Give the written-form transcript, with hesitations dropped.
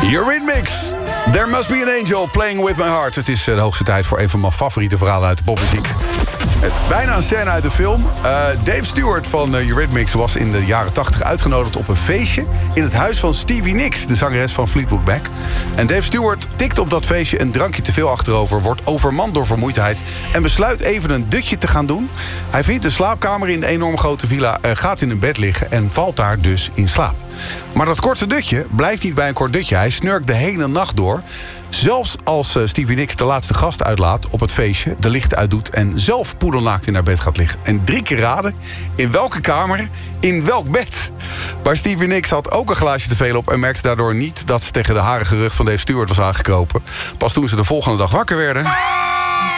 Eurythmics. There must be an angel playing with my heart. Het is de hoogste tijd voor een van mijn favoriete verhalen uit de popmuziek. Bijna een scène uit de film. Dave Stewart van Eurythmics was in de jaren 80 uitgenodigd op een feestje in het huis van Stevie Nicks, de zangeres van Fleetwood Mac. En Dave Stewart tikt op dat feestje een drankje te veel achterover, wordt overmand door vermoeidheid en besluit even een dutje te gaan doen. Hij vindt een slaapkamer in de enorm grote villa, gaat in een bed liggen en valt daar dus in slaap. Maar dat korte dutje blijft niet bij een kort dutje. Hij snurkt de hele nacht door. Zelfs als Stevie Nicks de laatste gast uitlaat op het feestje, de lichten uitdoet en zelf poedelnaakt in haar bed gaat liggen. En 3 keer raden in welke kamer, in welk bed. Maar Stevie Nicks had ook een glaasje te veel op en merkte daardoor niet dat ze tegen de harige rug van Dave Stewart was aangekropen. Pas toen ze de volgende dag wakker werden,